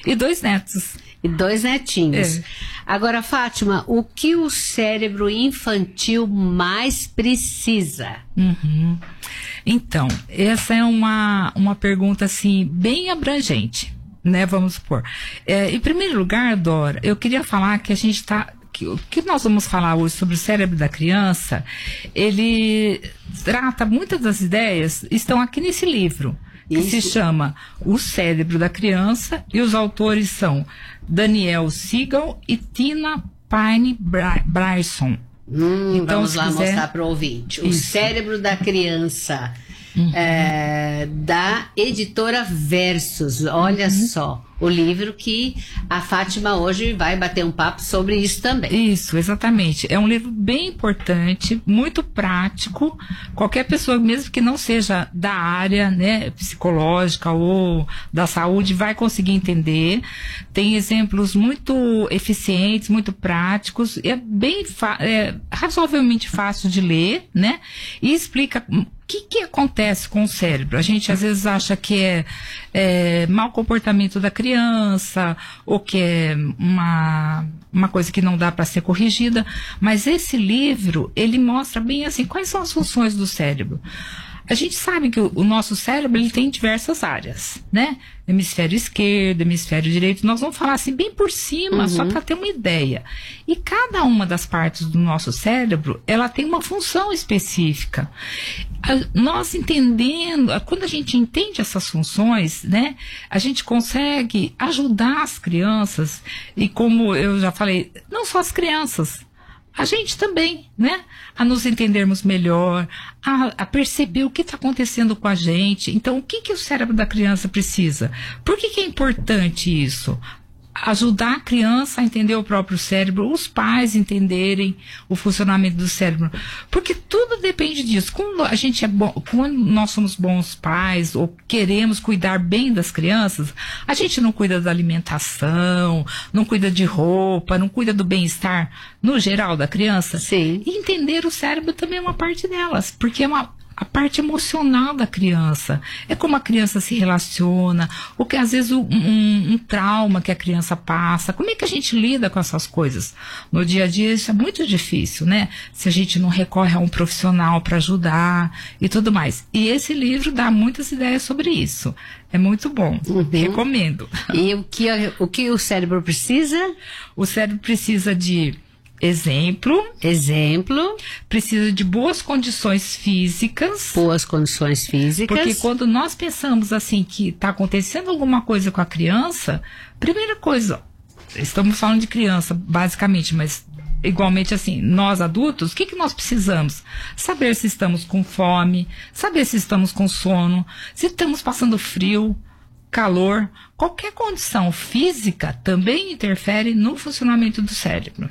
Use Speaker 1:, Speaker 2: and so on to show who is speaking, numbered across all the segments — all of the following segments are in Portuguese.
Speaker 1: E 2 netos.
Speaker 2: E 2 netinhos. Agora, Fátima, o que o cérebro infantil mais precisa?
Speaker 1: Então, essa é uma pergunta, assim, bem abrangente, né? Vamos supor. Em primeiro lugar, Dora, eu queria falar que a gente o que nós vamos falar hoje sobre o cérebro da criança, ele trata muitas das ideias, estão aqui nesse livro, que se chama O Cérebro da Criança, e os autores são Daniel Siegel e Tina Payne Bryson.
Speaker 2: Então, vamos lá mostrar para o ouvinte. O Cérebro da Criança, da editora Versus. Olha só, o livro que a Fátima hoje vai bater um papo sobre isso também.
Speaker 1: Isso, exatamente. É um livro bem importante, muito prático. Qualquer pessoa, mesmo que não seja da área, né, psicológica ou da saúde, vai conseguir entender. Tem exemplos muito eficientes, muito práticos. É bem razoavelmente fácil de ler, né? E explica o que acontece com o cérebro. A gente às vezes acha que é mau comportamento da criança, ou que é uma coisa que não dá para ser corrigida, mas esse livro, ele mostra bem assim, quais são as funções do cérebro. A gente sabe que o nosso cérebro, ele tem diversas áreas, né? Hemisfério esquerdo, hemisfério direito. Nós vamos falar assim bem por cima, só para ter uma ideia. E cada uma das partes do nosso cérebro, ela tem uma função específica. Nós entendendo, quando a gente entende essas funções, né? A gente consegue ajudar as crianças. E como eu já falei, não só as crianças, a gente também, né? A nos entendermos melhor, a perceber o que está acontecendo com a gente. Então, o que o cérebro da criança precisa? Por que é importante isso? Ajudar a criança a entender o próprio cérebro, os pais entenderem o funcionamento do cérebro, porque tudo depende disso. Quando a gente quando nós somos bons pais ou queremos cuidar bem das crianças, a gente não cuida da alimentação, não cuida de roupa, não cuida do bem-estar no geral da criança.
Speaker 2: Sim.
Speaker 1: E entender o cérebro também é uma parte delas, porque é a parte emocional da criança. É como a criança se relaciona, ou que às vezes um trauma que a criança passa. Como é que a gente lida com essas coisas? No dia a dia isso é muito difícil, né? Se a gente não recorre a um profissional para ajudar e tudo mais. E esse livro dá muitas ideias sobre isso. É muito bom. Recomendo.
Speaker 2: E o que o cérebro precisa?
Speaker 1: O cérebro precisa de exemplo, precisa de boas condições físicas. Porque quando nós pensamos assim que está acontecendo alguma coisa com a criança, primeira coisa, estamos falando de criança basicamente, mas igualmente assim, nós adultos, o que nós precisamos? Saber se estamos com fome, saber se estamos com sono, se estamos passando frio, calor, qualquer condição física também interfere no funcionamento do cérebro.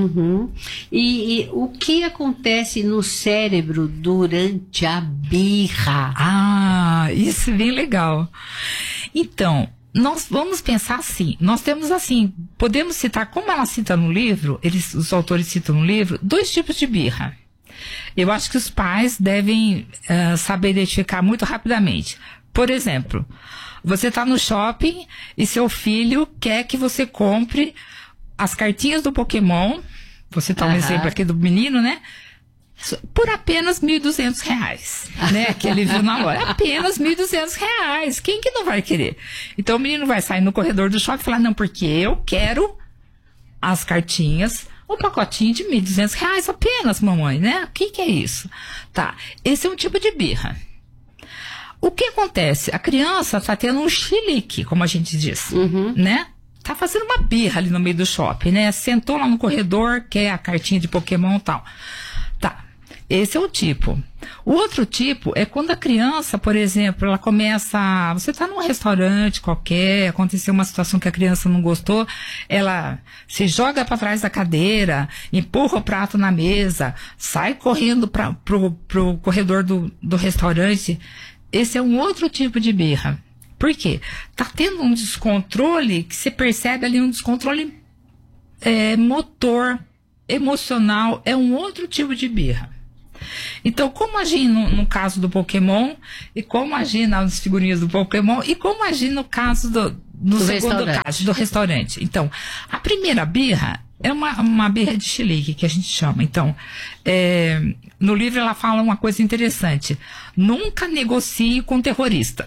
Speaker 2: E o que acontece no cérebro durante a birra?
Speaker 1: Isso é bem legal. Então, nós vamos pensar assim, nós temos assim, podemos citar, como ela cita no livro, os autores citam no livro, 2 tipos de birra. Eu acho que os pais devem saber identificar muito rapidamente. Por exemplo, você está no shopping e seu filho quer que você compre as cartinhas do Pokémon, você tá um exemplo aqui do menino, né? Por apenas R$1.200, né? Que ele viu na loja. Apenas R$1.200. Quem que não vai querer? Então o menino vai sair no corredor do shopping e falar, não, porque eu quero as cartinhas, um pacotinho de R$1.200 apenas, mamãe, né? O que é isso? Tá, esse é um tipo de birra. O que acontece? A criança tá tendo um chilique, como a gente diz, né? Tá fazendo uma birra ali no meio do shopping, né? Sentou lá no corredor, quer a cartinha de Pokémon e tal. Tá, esse é o tipo. O outro tipo é quando a criança, por exemplo, ela começa... Você tá num restaurante qualquer, aconteceu uma situação que a criança não gostou, ela se joga para trás da cadeira, empurra o prato na mesa, sai correndo pro corredor do restaurante. Esse é um outro tipo de birra. Por quê? Tá tendo um descontrole que você percebe ali, um descontrole motor, emocional, é um outro tipo de birra. Então, como agir no caso do Pokémon, e como agir nas figurinhas do Pokémon, e como agir no caso do segundo caso, do restaurante. Então, a primeira birra é uma birra de chilique, que a gente chama. Então, no livro ela fala uma coisa interessante. Nunca negocie com terrorista.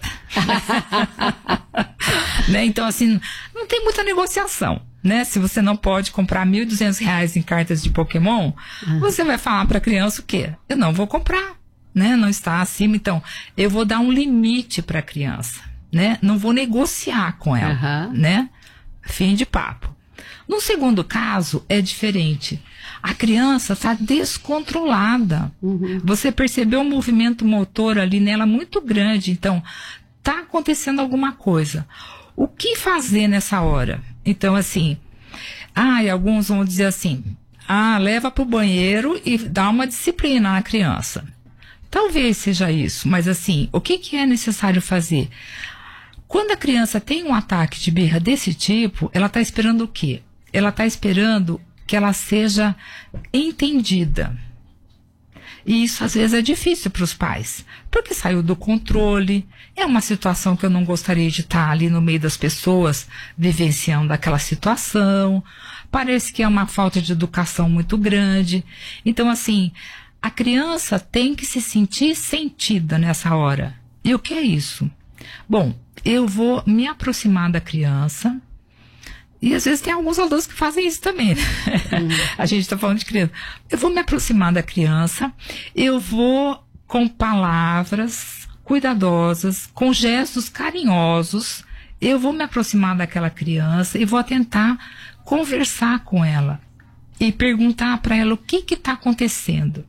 Speaker 1: Né? Então, assim, não tem muita negociação. Né? Se você não pode comprar R$1.200 em cartas de Pokémon, você vai falar para a criança o quê? Eu não vou comprar, né? Não está acima. Então, eu vou dar um limite para a criança, né? Não vou negociar com ela, né? Fim de papo. No segundo caso, é diferente. A criança está descontrolada. Você percebeu um movimento motor ali nela muito grande. Então, está acontecendo alguma coisa. O que fazer nessa hora? Então, assim, e alguns vão dizer assim, leva para o banheiro e dá uma disciplina na criança. Talvez seja isso, mas assim, o que é necessário fazer? Quando a criança tem um ataque de birra desse tipo, ela está esperando o quê? Ela está esperando que ela seja entendida. E isso às vezes é difícil para os pais, porque saiu do controle, é uma situação que eu não gostaria de estar ali no meio das pessoas vivenciando aquela situação, parece que é uma falta de educação muito grande. Então, assim, a criança tem que se sentir sentida nessa hora. E o que é isso? Bom, eu vou me aproximar da criança. E às vezes tem alguns adultos que fazem isso também. A gente está falando de criança. Eu vou me aproximar da criança, eu vou com palavras cuidadosas, com gestos carinhosos, eu vou me aproximar daquela criança e vou tentar conversar com ela e perguntar para ela o que está acontecendo.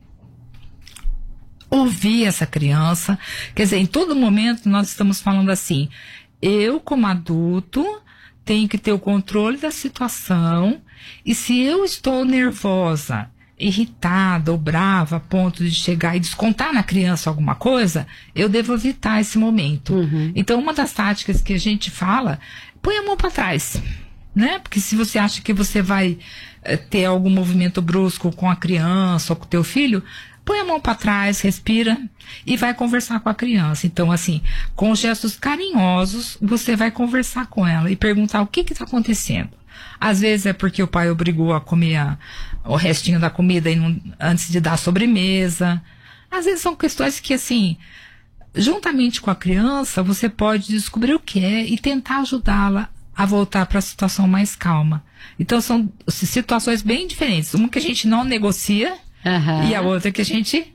Speaker 1: Ouvir essa criança, quer dizer, em todo momento nós estamos falando assim, eu como adulto tenho que ter o controle da situação, e se eu estou nervosa, irritada ou brava a ponto de chegar e descontar na criança alguma coisa, eu devo evitar esse momento. Então, uma das táticas que a gente fala, põe a mão para trás, né? Porque se você acha que você vai ter algum movimento brusco com a criança ou com o teu filho, põe a mão para trás, respira e vai conversar com a criança. Então, assim, com gestos carinhosos, você vai conversar com ela e perguntar o que está acontecendo. Às vezes é porque o pai obrigou a comer o restinho da comida antes de dar a sobremesa. Às vezes são questões que, assim, juntamente com a criança, você pode descobrir o que é e tentar ajudá-la a voltar para a situação mais calma. Então, são situações bem diferentes. Uma que a gente não negocia, e a outra que a gente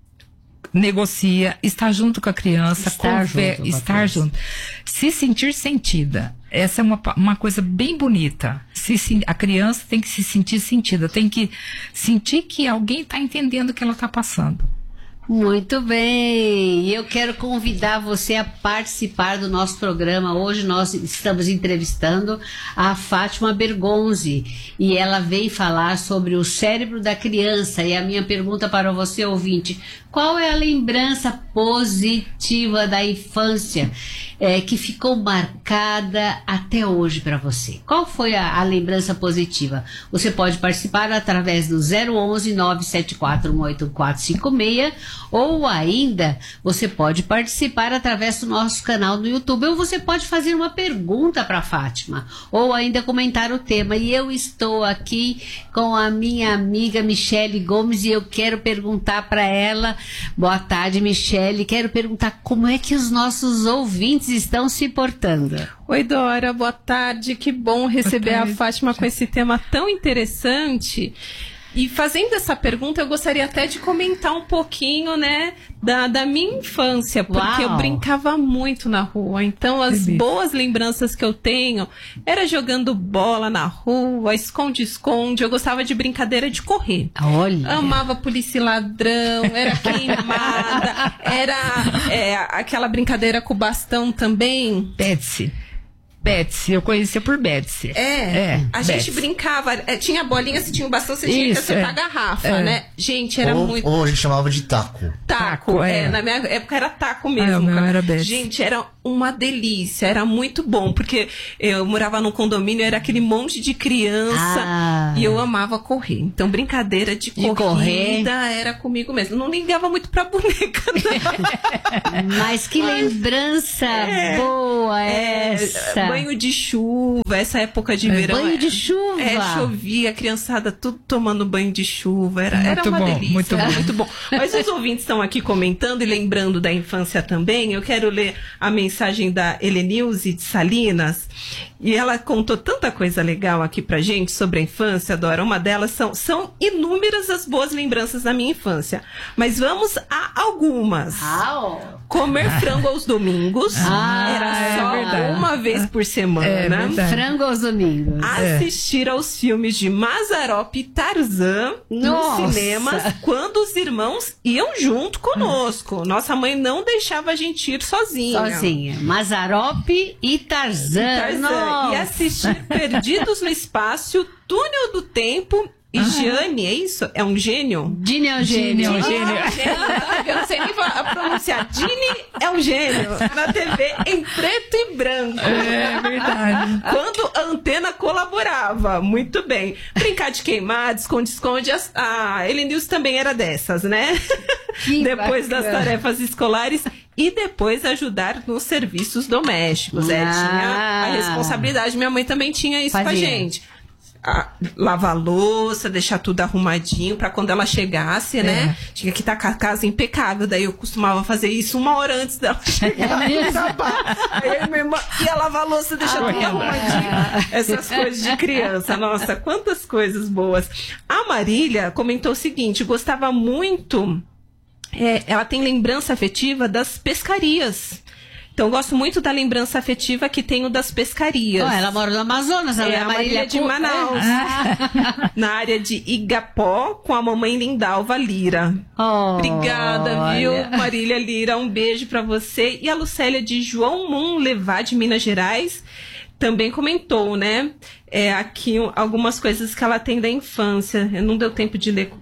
Speaker 1: negocia, estar junto com a criança, estar junto. Se sentir sentida. Essa é uma coisa bem bonita. A criança tem que se sentir sentida, tem que sentir que alguém está entendendo o que ela está passando.
Speaker 2: Muito bem, eu quero convidar você a participar do nosso programa. Hoje nós estamos entrevistando a Fátima Bergonzi e ela vem falar sobre o cérebro da criança. E a minha pergunta para você, ouvinte, qual é a lembrança positiva da infância que ficou marcada até hoje para você? Qual foi a lembrança positiva? Você pode participar através do 011 974 18456, ou ainda você pode participar através do nosso canal no YouTube, ou você pode fazer uma pergunta para a Fátima, ou ainda comentar o tema. E eu estou aqui com a minha amiga Michele Gomes e eu quero perguntar para ela. Boa tarde, Michele. Quero perguntar como é que os nossos ouvintes estão se portando.
Speaker 3: Oi, Dora. Boa tarde. Que bom receber a Fátima com esse tema tão interessante. E fazendo essa pergunta, eu gostaria até de comentar um pouquinho, né, da minha infância, porque eu brincava muito na rua. Então, as boas lembranças que eu tenho era jogando bola na rua, esconde-esconde. Eu gostava de brincadeira de correr.
Speaker 2: Olha.
Speaker 3: Amava polícia e ladrão, era queimada, era aquela brincadeira com o bastão também.
Speaker 1: Petsy. Betsy, eu conhecia por Betsy.
Speaker 3: A gente brincava, tinha bolinha, se tinha um bastão, você tinha que acertar a garrafa, né? Gente, era muito...
Speaker 4: Ou a gente chamava de taco.
Speaker 3: Taco, na minha época era taco mesmo.
Speaker 1: Era Betsy.
Speaker 3: Gente, era uma delícia, era muito bom, porque eu morava num condomínio, era aquele monte de criança, e eu amava correr. Então, brincadeira de corrida era comigo mesmo. Não ligava muito pra boneca, não.
Speaker 2: Mas que lembrança boa essa.
Speaker 3: Banho de chuva, essa época de verão.
Speaker 2: Banho de chuva.
Speaker 3: Chovia, a criançada tudo tomando banho de chuva. Era uma delícia.
Speaker 1: Muito bom.
Speaker 3: Muito bom. Mas os ouvintes estão aqui comentando e lembrando da infância também. Eu quero ler a mensagem da Helenilze de Salinas. E ela contou tanta coisa legal aqui pra gente sobre a infância, Dora. Uma delas são inúmeras as boas lembranças da minha infância. Mas vamos a algumas. Comer frango aos domingos. Era só uma vez por semana.
Speaker 2: Frango aos domingos.
Speaker 3: Assistir aos filmes de Mazzaropi e Tarzan nos cinemas quando os irmãos iam junto conosco. Nossa mãe não deixava a gente ir sozinha.
Speaker 2: Mazzaropi e Tarzan.
Speaker 3: E assistir Perdidos no Espaço, Túnel do Tempo e Gianni, é isso? É um gênio?
Speaker 2: Gini é um gênio.
Speaker 3: Eu não sei nem pronunciar. Gini é um gênio. Na TV em preto e branco.
Speaker 1: É verdade.
Speaker 3: Quando a antena colaborava. Muito bem. Brincar de queimar, esconde-esconde. A Helenilze também era dessas, né? Depois das tarefas escolares. E depois ajudar nos serviços domésticos. Tinha a responsabilidade. Minha mãe também tinha isso com a gente. Lavar a louça, deixar tudo arrumadinho pra quando ela chegasse, né? Tinha que estar com a casa impecável. Daí eu costumava fazer isso 1 hora antes dela chegar. Aí minha irmã ia lavar a louça, deixar tudo arrumadinho. Essas coisas de criança. Nossa, quantas coisas boas. A Marília comentou o seguinte, gostava muito... ela tem lembrança afetiva das pescarias. Então, eu gosto muito da lembrança afetiva que tenho das pescarias.
Speaker 2: Ela mora no Amazonas, ela é
Speaker 3: a Marília de Manaus. Na área de Igapó, com a mamãe Lindalva Lira. Obrigada, viu, Marília Lira? Um beijo pra você. E a Lucélia de João Mum Levar, de Minas Gerais, também comentou, né? Aqui algumas coisas que ela tem da infância. Não deu tempo de ler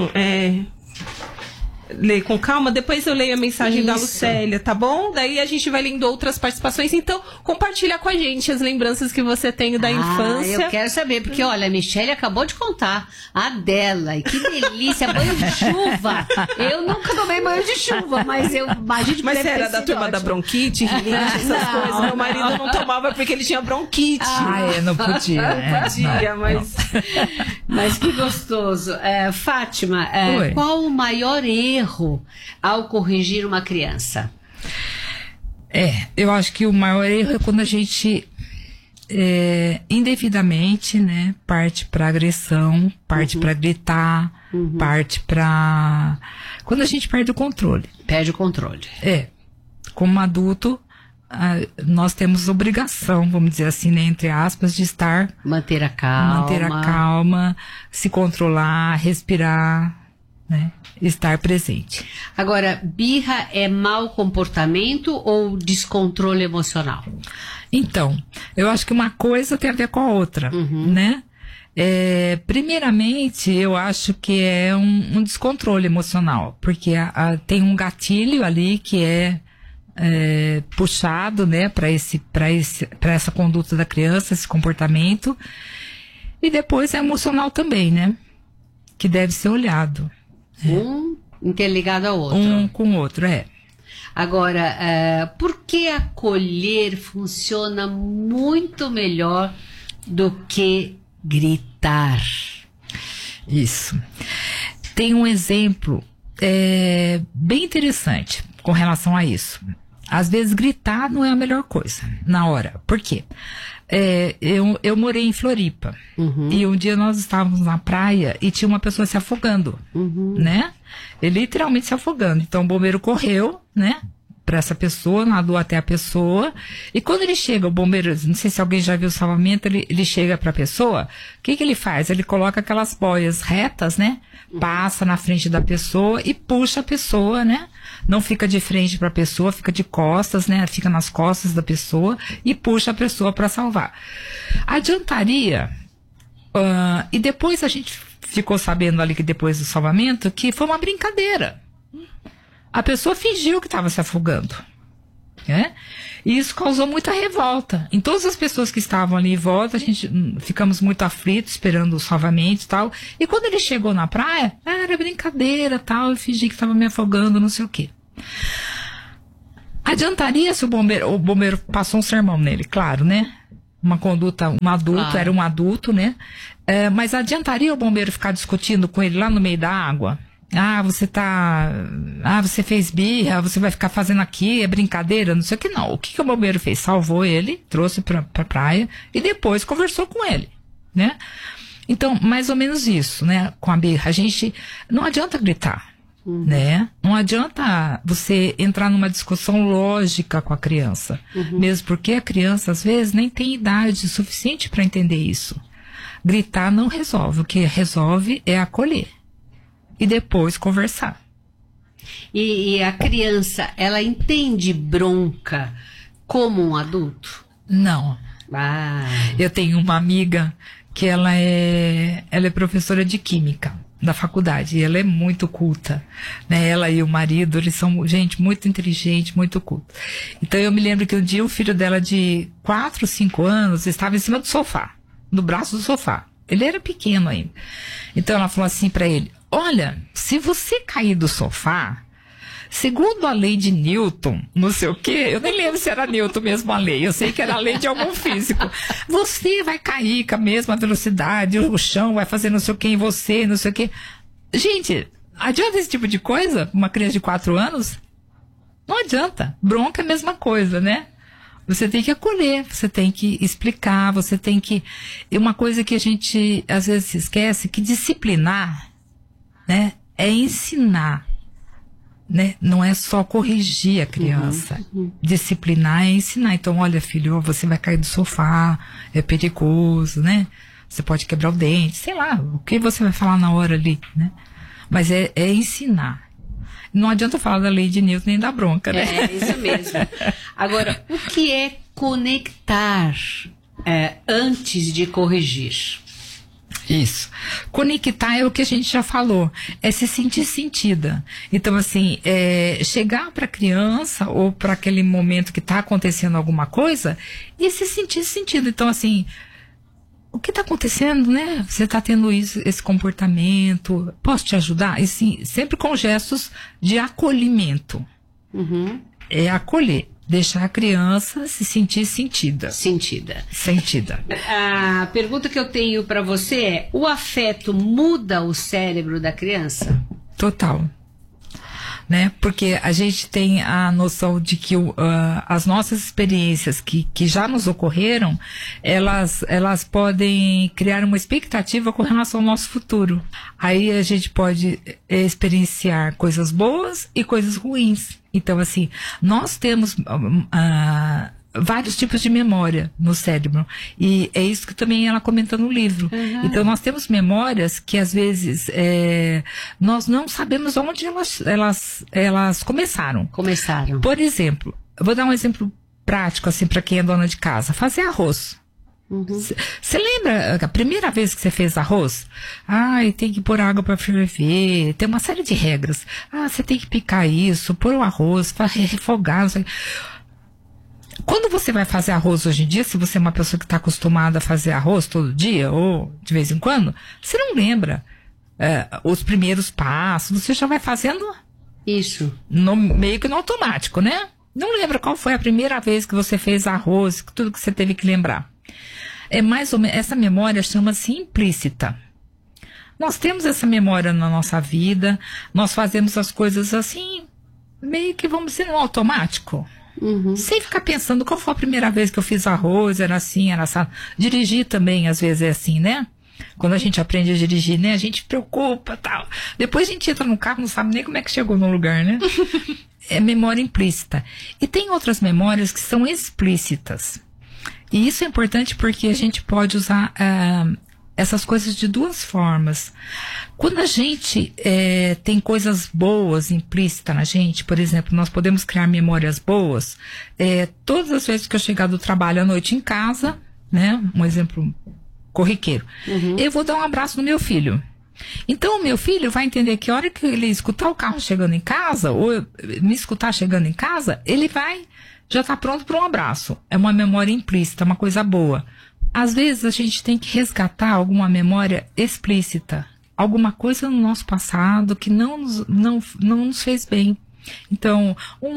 Speaker 3: ler com calma, depois eu leio a mensagem da Lucélia, tá bom? Daí a gente vai lendo outras participações, então compartilha com a gente as lembranças que você tem da infância.
Speaker 2: Eu quero saber, porque olha, a Michelle acabou de contar a dela, e que delícia, banho de chuva. Eu nunca tomei banho de chuva, mas eu imagino que
Speaker 3: Mas você era da turma da bronquite, rinite, essas coisas. Meu marido não tomava porque ele tinha bronquite.
Speaker 1: Não podia.
Speaker 3: Não podia, mas...
Speaker 2: Mas que gostoso. Fátima, qual o maior erro ao corrigir uma criança?
Speaker 1: Eu acho que o maior erro é quando a gente indevidamente, né, parte para agressão, parte para gritar, parte para... Quando a gente perde o controle.
Speaker 2: Perde o controle.
Speaker 1: Como adulto, nós temos obrigação, vamos dizer assim, né, entre aspas, de
Speaker 2: manter a calma,
Speaker 1: se controlar, respirar, né, estar presente.
Speaker 2: Agora, birra é mau comportamento ou descontrole emocional?
Speaker 1: Então, eu acho que uma coisa tem a ver com a outra, né? Primeiramente, eu acho que é um descontrole emocional, porque tem um gatilho ali que é puxado, né, para essa conduta da criança, esse comportamento, e depois é emocional também, né? Que deve ser olhado.
Speaker 2: Um interligado ao outro.
Speaker 1: Um com o outro,
Speaker 2: Agora, por que acolher funciona muito melhor do que gritar?
Speaker 1: Isso. Tem um exemplo bem interessante com relação a isso. Às vezes gritar não é a melhor coisa na hora. Por quê? Eu morei em Floripa e um dia nós estávamos na praia e tinha uma pessoa se afogando, né? Ele literalmente se afogando. Então o bombeiro correu, né? para essa pessoa, nadou até a pessoa, e quando ele chega, o bombeiro, não sei se alguém já viu o salvamento, ele chega para a pessoa, o que ele faz? Ele coloca aquelas boias retas, né? Passa na frente da pessoa e puxa a pessoa, né? Não fica de frente para a pessoa, fica de costas, né? Fica nas costas da pessoa e puxa a pessoa para salvar. Adiantaria, e depois a gente ficou sabendo ali que depois do salvamento, que foi uma brincadeira. A pessoa fingiu que estava se afogando, né? E isso causou muita revolta. Em todas as pessoas que estavam ali em volta, a gente ficamos muito aflitos, esperando o salvamento e tal. E quando ele chegou na praia, era brincadeira tal, eu fingi que estava me afogando, não sei o quê. Adiantaria se o bombeiro passou um sermão nele, claro, né? Uma conduta, um adulto, era um adulto, né? Mas adiantaria o bombeiro ficar discutindo com ele lá no meio da água? Você fez birra, você vai ficar fazendo aqui, é brincadeira, não sei o que, não. O que o bombeiro fez? Salvou ele, trouxe pra praia e depois conversou com ele, né? Então, mais ou menos isso, né? Com a birra, a gente, não adianta gritar, né? Não adianta você entrar numa discussão lógica com a criança, mesmo porque a criança, às vezes, nem tem idade suficiente para entender isso. Gritar não resolve, o que resolve é acolher. E depois conversar.
Speaker 2: E a criança, ela entende bronca como um adulto?
Speaker 1: Não. Eu tenho uma amiga que ela é professora de química da faculdade. E ela é muito culta, né? Ela e o marido, eles são gente muito inteligente, muito culta. Então eu me lembro que um dia o filho dela de 4, 5 anos estava em cima do sofá, no braço do sofá. Ele era pequeno ainda. Então ela falou assim para ele: olha, se você cair do sofá, segundo a lei de Newton, não sei o quê, eu nem lembro se era Newton mesmo a lei, eu sei que era a lei de algum físico, você vai cair com a mesma velocidade, o chão vai fazer não sei o quê em você, não sei o quê. Gente, adianta esse tipo de coisa? Uma criança de 4 anos? Não adianta. Bronca é a mesma coisa, né? Você tem que acolher, você tem que explicar, você tem que... E uma coisa que a gente às vezes esquece, que disciplinar, né, é ensinar, né? Não é só corrigir a criança. Disciplinar é ensinar. Então, olha, filho, você vai cair do sofá, é perigoso, né? Você pode quebrar o dente, sei lá, o que você vai falar na hora ali, né? Mas é ensinar. Não adianta falar da lei de Newton nem da bronca, né?
Speaker 2: É, isso mesmo. Agora, o que é conectar antes de corrigir?
Speaker 1: Isso. Conectar é o que a gente já falou, é se sentir sentida. Então, assim, chegar para a criança ou para aquele momento que está acontecendo alguma coisa e se sentir sentido. Então, assim, o que está acontecendo, né? Você está tendo esse comportamento, posso te ajudar? E sim, sempre com gestos de acolhimento. É acolher. Deixar a criança se sentir sentida. Sentida.
Speaker 2: A pergunta que eu tenho para você é: o afeto muda o cérebro da criança?
Speaker 1: Total. Né? Porque a gente tem a noção de que as nossas experiências que já nos ocorreram, elas podem criar uma expectativa com relação ao nosso futuro. Aí a gente pode experienciar coisas boas e coisas ruins. Então, assim, nós temos vários tipos de memória no cérebro. E é isso que também ela comenta no livro. Então, nós temos memórias que, às vezes, nós não sabemos onde elas começaram. Por exemplo, eu vou dar um exemplo prático, assim, para quem é dona de casa. Fazer arroz. Você lembra a primeira vez que você fez arroz? Tem que pôr água para ferver, tem uma série de regras. Você tem que picar isso, pôr o arroz, refogar, não sei. Quando você vai fazer arroz hoje em dia, se você é uma pessoa que está acostumada a fazer arroz todo dia ou de vez em quando, você não lembra os primeiros passos, você já vai fazendo
Speaker 2: isso
Speaker 1: meio que no automático, né? Não lembra qual foi a primeira vez que você fez arroz, tudo que você teve que lembrar. É mais ou menos, essa memória chama-se implícita. Nós temos essa memória na nossa vida, nós fazemos as coisas assim, meio que, vamos dizer, no automático. Sem ficar pensando qual foi a primeira vez que eu fiz arroz, era assim, era assado. Dirigir também, às vezes, é assim, né? Quando a gente aprende a dirigir, né? A gente preocupa e tal. Depois a gente entra no carro, não sabe nem como é que chegou no lugar, né? é memória implícita. E tem outras memórias que são explícitas. E isso é importante porque a gente pode usar essas coisas de duas formas. Quando a gente tem coisas boas implícitas na gente, por exemplo, nós podemos criar memórias boas. Todas as vezes que eu chegar do trabalho à noite em casa, né, um exemplo corriqueiro, eu vou dar um abraço no meu filho. Então o meu filho vai entender que a hora que ele escutar o carro chegando em casa, ou me escutar chegando em casa, ele vai já estar pronto para um abraço. É uma memória implícita, uma coisa boa. Às vezes a gente tem que resgatar alguma memória explícita, alguma coisa no nosso passado que não nos fez bem. Então,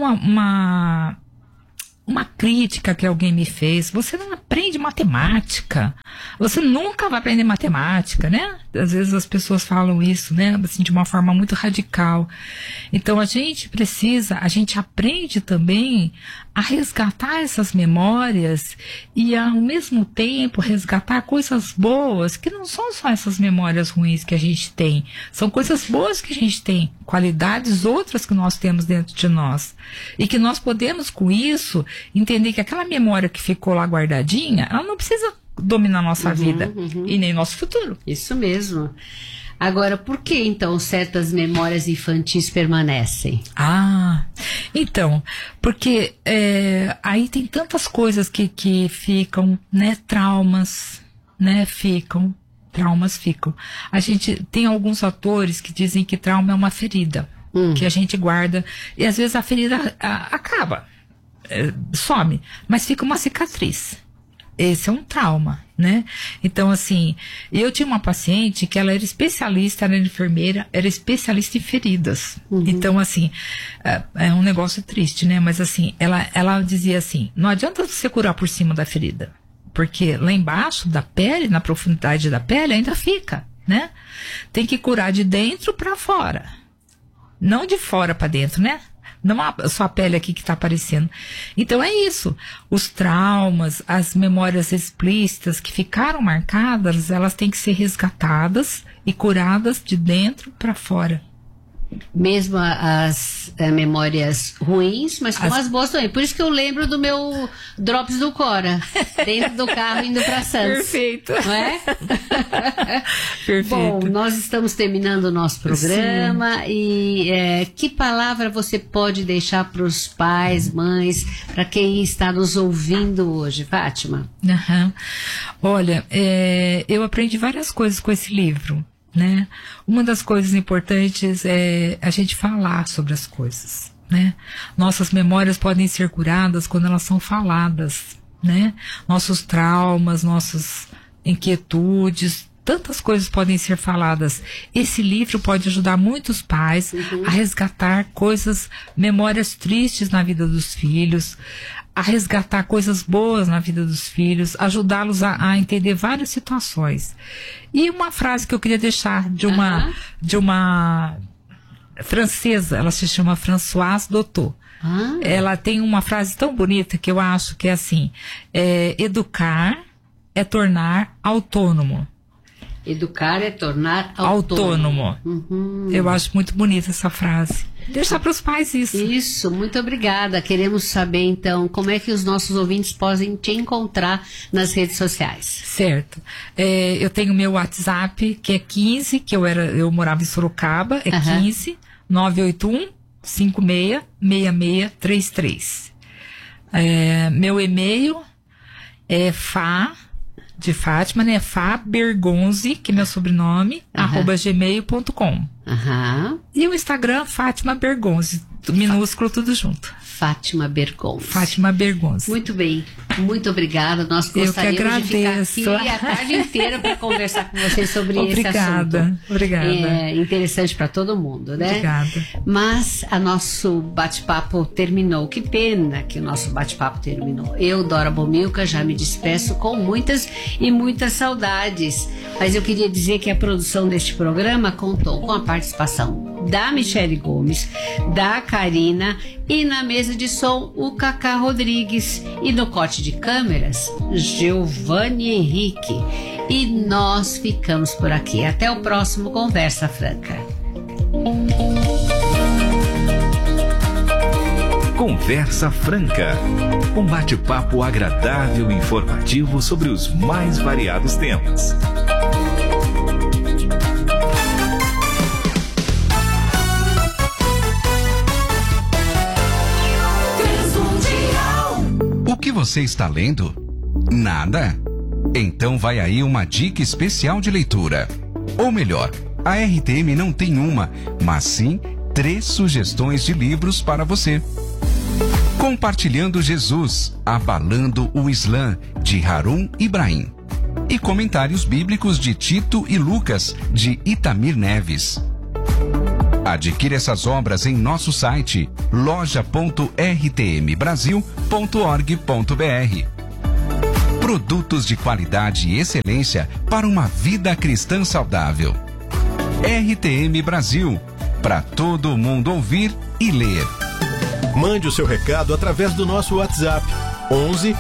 Speaker 1: uma crítica que alguém me fez, você não aprende matemática, você nunca vai aprender matemática, né? Às vezes as pessoas falam isso, né? Assim, de uma forma muito radical. Então a gente aprende também a resgatar essas memórias e ao mesmo tempo resgatar coisas boas, que não são só essas memórias ruins que a gente tem, são coisas boas que a gente tem, qualidades outras que nós temos dentro de nós. E que nós podemos, com isso, entender que aquela memória que ficou lá guardadinha, ela não precisa dominar a nossa vida e nem nosso futuro.
Speaker 2: Isso mesmo. Agora, por que então certas memórias infantis permanecem?
Speaker 1: Então, porque aí tem tantas coisas que ficam, né, traumas ficam. A gente tem alguns autores que dizem que trauma é uma ferida, que a gente guarda, e às vezes a ferida acaba, some, mas fica uma cicatriz. Esse é um trauma, né? Então, assim, eu tinha uma paciente que ela era especialista, era enfermeira, era especialista em feridas. Então, assim, é um negócio triste, né? Mas, assim, ela dizia assim, não adianta você curar por cima da ferida, porque lá embaixo da pele, na profundidade da pele, ainda fica, né? Tem que curar de dentro para fora, não de fora para dentro, né? Não só a pele aqui que está aparecendo. Então é isso. Os traumas, as memórias explícitas que ficaram marcadas, elas têm que ser resgatadas e curadas de dentro para fora.
Speaker 2: Mesmo as memórias ruins, mas com as boas também. Por isso que eu lembro do meu Drops do Cora, dentro do carro indo para Santos.
Speaker 1: Perfeito.
Speaker 2: Não é?
Speaker 1: Perfeito.
Speaker 2: Bom, nós estamos terminando o nosso programa. Sim. E que palavra você pode deixar para os pais, mães, para quem está nos ouvindo hoje, Fátima?
Speaker 1: Olha, eu aprendi várias coisas com esse livro, né? Uma das coisas importantes é a gente falar sobre as coisas, né? Nossas memórias podem ser curadas quando elas são faladas, né? Nossos traumas, nossas inquietudes, tantas coisas podem ser faladas. Esse livro pode ajudar muitos pais a resgatar coisas, memórias tristes na vida dos filhos, a resgatar coisas boas na vida dos filhos, ajudá-los a entender várias situações. E uma frase que eu queria deixar de uma francesa, ela se chama Françoise Dolto. Ela tem uma frase tão bonita que eu acho que é assim, educar é tornar autônomo.
Speaker 2: Educar é tornar autônomo.
Speaker 1: Eu acho muito bonita essa frase. Deixar para os pais isso.
Speaker 2: Isso, muito obrigada. Queremos saber, então, como é que os nossos ouvintes podem te encontrar nas redes sociais.
Speaker 1: Certo. Eu tenho meu WhatsApp, que é 15, que eu morava em Sorocaba, 15 981 56 6633. Meu e-mail é de Fátima, né? Fabergonzi, que é meu sobrenome, @gmail.com. E o Instagram, Fátima Bergonzi, minúsculo, tudo junto.
Speaker 2: Fátima Bergonzi.
Speaker 1: Fátima Bergonzi.
Speaker 2: Muito bem, muito obrigada. Nós gostaríamos de ficar aqui a tarde inteira para conversar com vocês sobre esse assunto.
Speaker 1: Obrigada.
Speaker 2: É interessante para todo mundo, né?
Speaker 1: Obrigada.
Speaker 2: Mas o nosso bate-papo terminou. Que pena que o nosso bate-papo terminou. Eu, Dora Bomilca, já me despeço com muitas e muitas saudades. Mas eu queria dizer que a produção deste programa contou com a participação da Michele Gomes, da Karina e na mesa de som o Cacá Rodrigues e no corte de câmeras Giovanni Henrique. E nós ficamos por aqui. Até o próximo Conversa Franca.
Speaker 4: Conversa Franca. Um bate-papo agradável e informativo sobre os mais variados temas.
Speaker 5: O que você está lendo? Nada? Então vai aí uma dica especial de leitura. Ou melhor, a RTM não tem uma, mas sim 3 sugestões de livros para você. Compartilhando Jesus, Abalando o Islã, de Harun Ibrahim. E Comentários Bíblicos de Tito e Lucas, de Itamir Neves. Adquira essas obras em nosso site loja.rtmbrasil.org.br. Produtos de qualidade e excelência para uma vida cristã saudável. RTM Brasil, para todo mundo ouvir e ler.
Speaker 6: Mande o seu recado através do nosso WhatsApp 11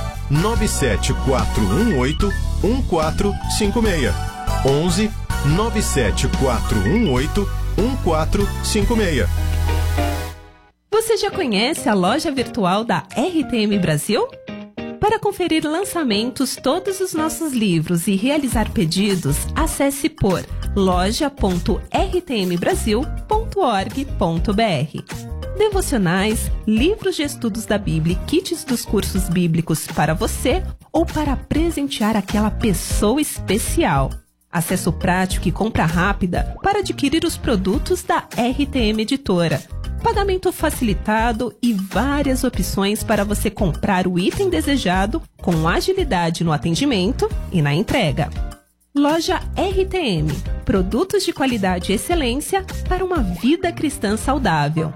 Speaker 6: 97418 1456. 11 97418 1456.
Speaker 3: Você já conhece a loja virtual da RTM Brasil? Para conferir lançamentos, todos os nossos livros e realizar pedidos, acesse por loja.rtmbrasil.org.br. Devocionais, livros de estudos da Bíblia e kits dos cursos bíblicos para você ou para presentear aquela pessoa especial. Acesso prático e compra rápida para adquirir os produtos da RTM Editora. Pagamento facilitado e várias opções para você comprar o item desejado com agilidade no atendimento e na entrega. Loja RTM. Produtos de qualidade e excelência para uma vida cristã saudável.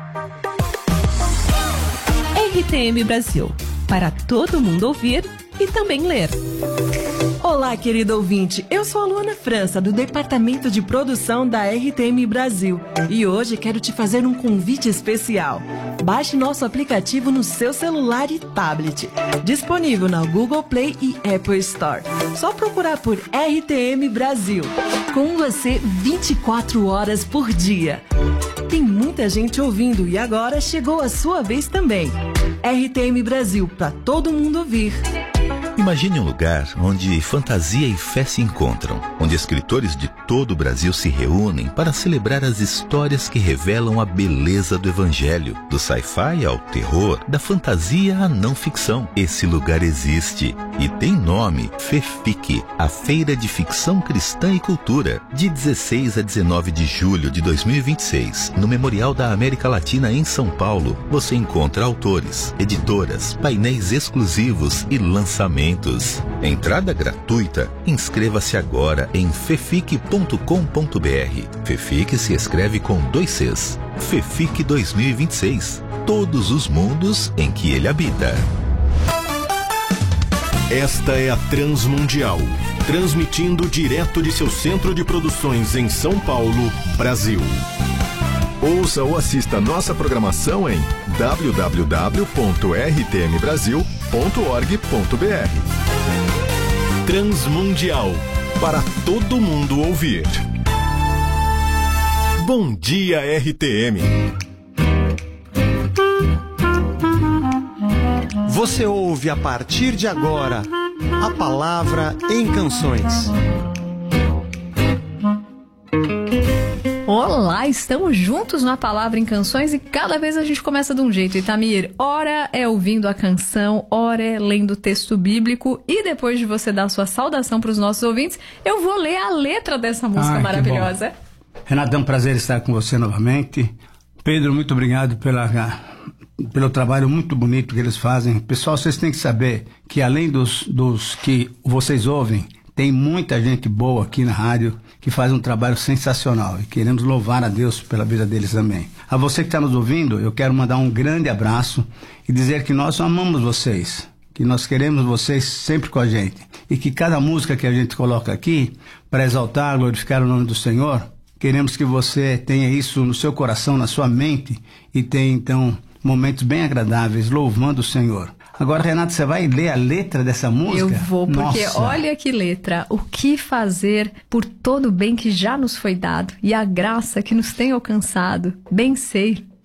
Speaker 3: RTM Brasil. Para todo mundo ouvir e também ler.
Speaker 7: Olá, querido ouvinte. Eu sou a Luana França, do Departamento de Produção da RTM Brasil. E hoje quero te fazer um convite especial. Baixe nosso aplicativo no seu celular e tablet. Disponível na Google Play e Apple Store. Só procurar por RTM Brasil. Com você 24 horas por dia. Tem muita gente ouvindo e agora chegou a sua vez também. RTM Brasil, para todo mundo ouvir.
Speaker 8: Imagine um lugar onde fantasia e fé se encontram, onde escritores de todo o Brasil se reúnem para celebrar as histórias que revelam a beleza do Evangelho, do sci-fi ao terror, da fantasia à não ficção. Esse lugar existe e tem nome: FEFIC, a Feira de Ficção Cristã e Cultura, de 16 a 19 de julho de 2026, no Memorial da América Latina em São Paulo. Você encontra autores, editoras, painéis exclusivos e lançamentos. Entrada gratuita. Inscreva-se agora em fefic.com.br. FEFIC se escreve com 2 Cs. FEFIC 2026. Todos os mundos em que ele habita.
Speaker 6: Esta é a Transmundial, transmitindo direto de seu centro de produções em São Paulo, Brasil. Ouça ou assista nossa programação em www.rtmbrasil.org.br. Transmundial, para todo mundo ouvir. Bom dia, RTM.
Speaker 9: Você ouve a partir de agora a palavra em canções.
Speaker 10: Olá, estamos juntos na Palavra em Canções e cada vez a gente começa de um jeito. Itamir, ora é ouvindo a canção, ora é lendo o texto bíblico e depois de você dar sua saudação para os nossos ouvintes, eu vou ler a letra dessa música maravilhosa.
Speaker 11: Renato, é um prazer estar com você novamente. Pedro, muito obrigado pelo trabalho muito bonito que eles fazem. Pessoal, vocês têm que saber que além dos que vocês ouvem, tem muita gente boa aqui na rádio que faz um trabalho sensacional e queremos louvar a Deus pela vida deles também. A você que está nos ouvindo, eu quero mandar um grande abraço e dizer que nós amamos vocês, que nós queremos vocês sempre com a gente e que cada música que a gente coloca aqui para exaltar, glorificar o nome do Senhor, queremos que você tenha isso no seu coração, na sua mente e tenha então momentos bem agradáveis louvando o Senhor. Agora, Renato, você vai ler a letra dessa música?
Speaker 10: Eu vou, porque
Speaker 11: Nossa.
Speaker 10: Olha que letra. O que fazer por todo o bem que já nos foi dado e a graça que nos tem alcançado? Bem sei,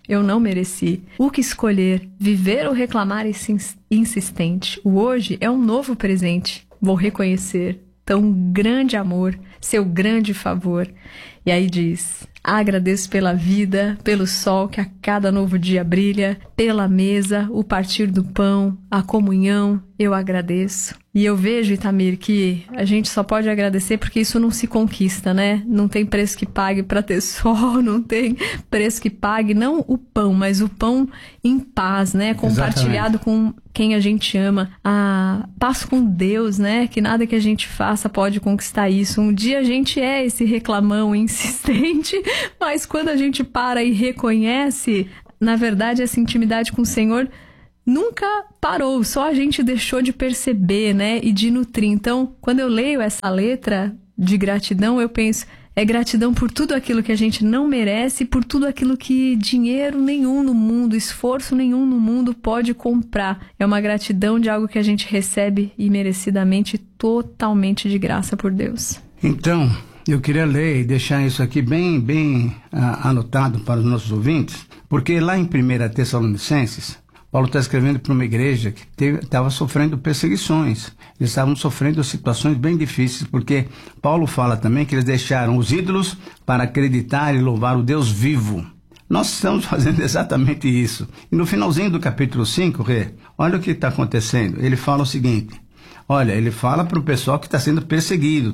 Speaker 10: eu não mereci. O que escolher? Viver ou reclamar insistente? O hoje é um novo presente. Vou reconhecer tão grande amor, seu grande favor. E aí diz: agradeço pela vida, pelo sol que a cada novo dia brilha, pela mesa, o partir do pão, a comunhão, eu agradeço. E eu vejo, Itamir, que a gente só pode agradecer porque isso não se conquista, né? Não tem preço que pague para ter sol, não tem preço que pague, não o pão, mas o pão em paz, né? Compartilhado com quem a gente ama. A paz com Deus, né? Que nada que a gente faça pode conquistar isso. Um dia a gente é esse reclamão insistente, mas quando a gente para e reconhece, na verdade, essa intimidade com o Senhor nunca parou, só a gente deixou de perceber, né, e de nutrir. Então, quando eu leio essa letra de gratidão, eu penso, é gratidão por tudo aquilo que a gente não merece, por tudo aquilo que dinheiro nenhum no mundo, esforço nenhum no mundo pode comprar. É uma gratidão de algo que a gente recebe imerecidamente, totalmente de graça por Deus.
Speaker 11: Então, eu queria ler e deixar isso aqui bem anotado para os nossos ouvintes, porque lá em 1 Tessalonicenses, Paulo está escrevendo para uma igreja que estava sofrendo perseguições. Eles estavam sofrendo situações bem difíceis, porque Paulo fala também que eles deixaram os ídolos para acreditar e louvar o Deus vivo. Nós estamos fazendo exatamente isso. E no finalzinho do capítulo 5, olha o que está acontecendo. Ele fala o seguinte, ele fala para o pessoal que está sendo perseguido,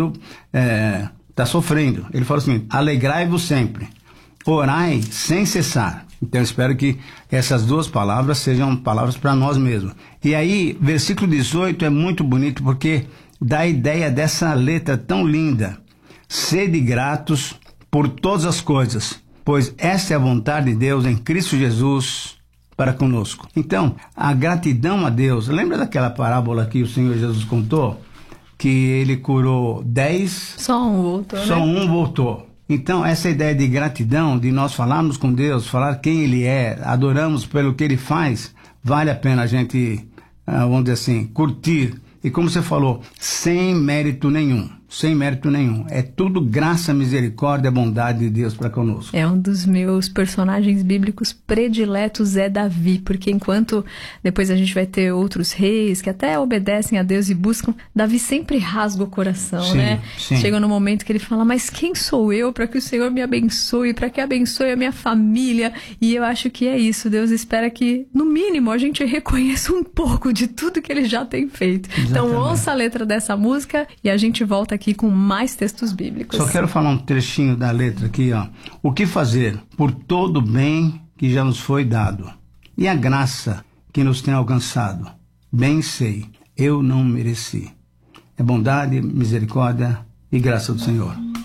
Speaker 11: está sofrendo. Ele fala o seguinte: alegrai-vos sempre, orai sem cessar. Então eu espero que essas duas palavras sejam palavras para nós mesmos. E aí, versículo 18 é muito bonito porque dá a ideia dessa letra tão linda. Sede gratos por todas as coisas, pois esta é a vontade de Deus em Cristo Jesus para conosco. Então, a gratidão a Deus, lembra daquela parábola que o Senhor Jesus contou? Que ele curou 10...
Speaker 10: Só um voltou,
Speaker 11: Só um voltou. Então, essa ideia de gratidão, de nós falarmos com Deus, falar quem Ele é, adoramos pelo que Ele faz, vale a pena a gente, vamos dizer assim, curtir. E como você falou, sem mérito nenhum. É tudo graça, misericórdia, bondade de Deus para conosco.
Speaker 10: É um dos meus personagens bíblicos prediletos, é Davi, porque enquanto depois a gente vai ter outros reis que até obedecem a Deus e buscam, Davi sempre rasga o coração, né? Sim. Chega no momento que ele fala, mas quem sou eu para que o Senhor me abençoe, para que abençoe a minha família? E eu acho que é isso, Deus espera que, no mínimo, a gente reconheça um pouco de tudo que Ele já tem feito. Exatamente. Então ouça a letra dessa música e a gente volta aqui com mais textos bíblicos.
Speaker 11: Só quero falar um trechinho da letra aqui, ó. O que fazer por todo o bem que já nos foi dado e a graça que nos tem alcançado? Bem sei, eu não mereci. É bondade, misericórdia e graça do Senhor.